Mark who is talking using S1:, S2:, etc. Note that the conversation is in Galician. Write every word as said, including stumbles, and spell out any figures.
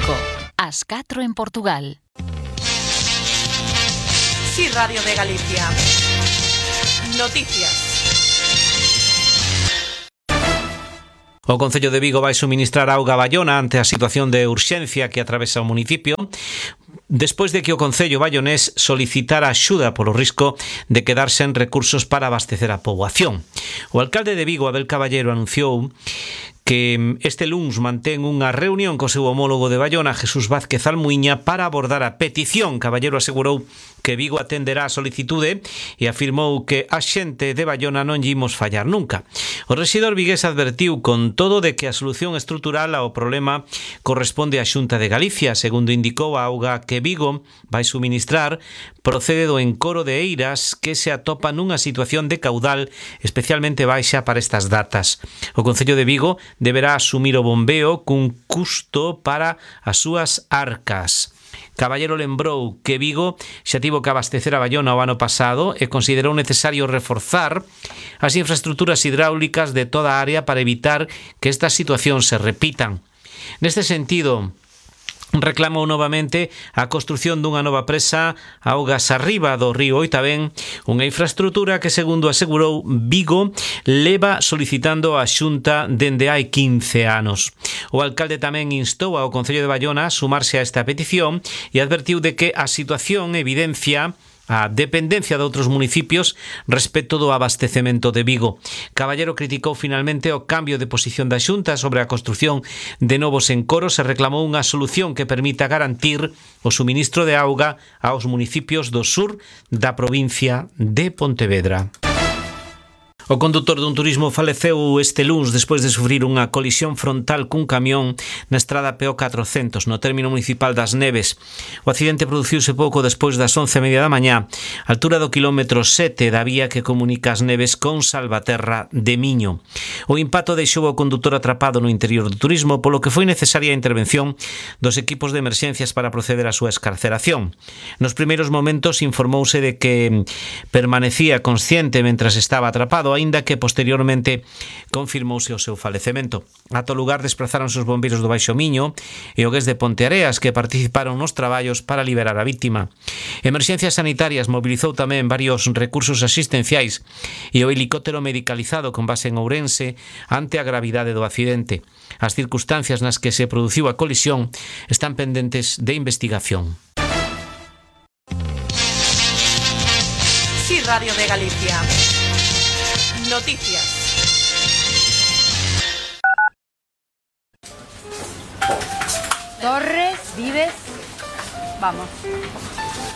S1: cinco, ás catro en Portugal.
S2: Sí, Radio de Galicia. Noticias.
S3: O Concello de Vigo vai suministrar auga a Baiona ante a situación de urxencia que atravesa o municipio, despois de que o Concello baionés solicitara axuda polo risco de quedar sen recursos para abastecer a poboación. O alcalde de Vigo, Abel Caballero, anunciou que este luns mantén unha reunión co seu homólogo de Baiona, Jesús Vázquez Almuíña, para abordar a petición. Caballero asegurou que Vigo atenderá a solicitude e afirmou que a xente de Baiona non lle imos fallar nunca. O rexedor vigués advertiu con todo de que a solución estrutural ao problema corresponde á Xunta de Galicia. Segundo indicou, a auga que Vigo vai suministrar procede do encoro de Eiras, que se atopa nunha situación de caudal especialmente baixa para estas datas. O Concello de Vigo deberá asumir o bombeo cun custo para as súas arcas. Caballero lembrou que Vigo xa tivo que abastecer a Baiona o ano pasado e considerou necesario reforzar as infraestructuras hidráulicas de toda a área para evitar que estas situacións se repitan. Neste sentido, reclamou novamente a construción dunha nova presa augas arriba do río Oitabén, unha infraestructura que, segundo asegurou, Vigo leva solicitando a Xunta dende hai quince anos. O alcalde tamén instou ao Concello de Baiona a sumarse a esta petición e advertiu de que a situación evidencia a dependencia de outros municipios respecto do abastecemento de Vigo. Caballero criticou finalmente o cambio de posición da Xunta sobre a construción de novos encoros e reclamou unha solución que permita garantir o suministro de auga aos municipios do sur da provincia de Pontevedra. O condutor dun turismo faleceu este luns despois de sufrir unha colisión frontal cun camión na estrada P O catrocentos no término municipal das Neves. O accidente produciuse pouco despois das once e media da mañá, altura do quilómetro sete da vía que comunica as Neves con Salvaterra de Miño. O impacto deixou o condutor atrapado no interior do turismo, polo que foi necesaria a intervención dos equipos de emerxencias para proceder á súa escarceración. Nos primeiros momentos informouse de que permanecía consciente mentras estaba atrapado, aínda que posteriormente confirmouse o seu falecemento. Ata o lugar desplazáronse os bombeiros do Baixo Miño e o Gués de Ponteareas, que participaron nos traballos para liberar a vítima. Emerxencias Sanitarias mobilizou tamén varios recursos asistenciais e o helicóptero medicalizado con base en Ourense ante a gravidade do accidente. As circunstancias nas que se produciu a colisión están pendentes de investigación.
S2: Sí, Radio de Galicia. Noticias.
S4: Torres, Vives, vamos.